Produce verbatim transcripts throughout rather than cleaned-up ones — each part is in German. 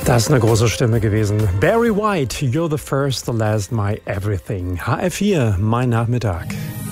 Das ist eine große Stimme gewesen. Barry White, You're the First, the Last, My Everything. H R vier, mein Nachmittag.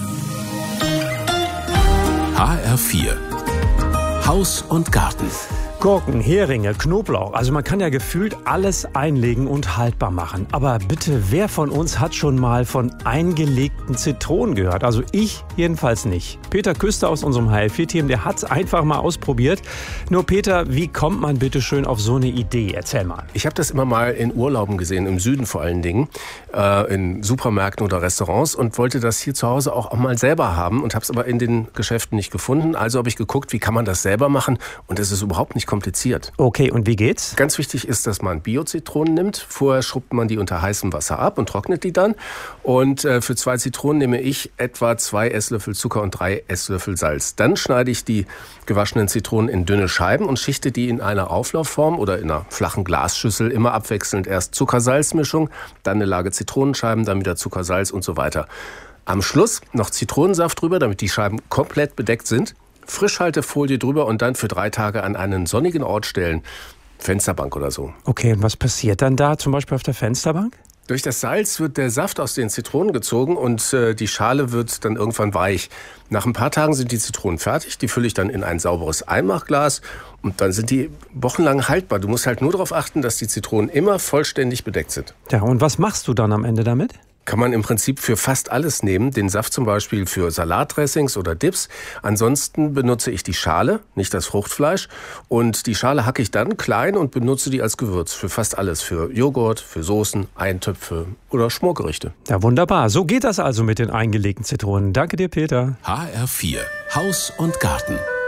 H R vier, Haus und Garten. Gurken, Heringe, Knoblauch. Also man kann ja gefühlt alles einlegen und haltbar machen. Aber bitte, wer von uns hat schon mal von eingelegten Zitronen gehört? Also ich jedenfalls nicht. Peter Küster aus unserem H R vier Team, der hat es einfach mal ausprobiert. Nur Peter, wie kommt man bitte schön auf so eine Idee? Erzähl mal. Ich habe das immer mal in Urlauben gesehen, im Süden vor allen Dingen, äh, in Supermärkten oder Restaurants und wollte das hier zu Hause auch, auch mal selber haben und habe es aber in den Geschäften nicht gefunden. Also habe ich geguckt, wie kann man das selber machen, und es ist überhaupt nicht kompliziert. Okay, und wie geht's? Ganz wichtig ist, dass man Bio-Zitronen nimmt. Vorher schrubbt man die unter heißem Wasser ab und trocknet die dann. Und äh, für zwei Zitronen nehme ich etwa zwei Esslöffel Zucker und drei Esslöffel Salz. Dann schneide ich die gewaschenen Zitronen in dünne Scheiben und schichte die in einer Auflaufform oder in einer flachen Glasschüssel immer abwechselnd. Erst Zucker-Salz-Mischung, dann eine Lage Zitronenscheiben, dann wieder Zucker, Salz und so weiter. Am Schluss noch Zitronensaft drüber, damit die Scheiben komplett bedeckt sind. Frischhaltefolie drüber und dann für drei Tage an einen sonnigen Ort stellen. Fensterbank oder so. Okay, und was passiert dann da, zum Beispiel auf der Fensterbank? Durch das Salz wird der Saft aus den Zitronen gezogen und äh, die Schale wird dann irgendwann weich. Nach ein paar Tagen sind die Zitronen fertig. Die fülle ich dann in ein sauberes Einmachglas und dann sind die wochenlang haltbar. Du musst halt nur darauf achten, dass die Zitronen immer vollständig bedeckt sind. Ja, und was machst du dann am Ende damit? Kann man im Prinzip für fast alles nehmen. Den Saft zum Beispiel für Salatdressings oder Dips. Ansonsten benutze ich die Schale, nicht das Fruchtfleisch. Und die Schale hacke ich dann klein und benutze die als Gewürz für fast alles. Für Joghurt, für Soßen, Eintöpfe oder Schmorgerichte. Ja, wunderbar. So geht das also mit den eingelegten Zitronen. Danke dir, Peter. H R vier, Haus und Garten.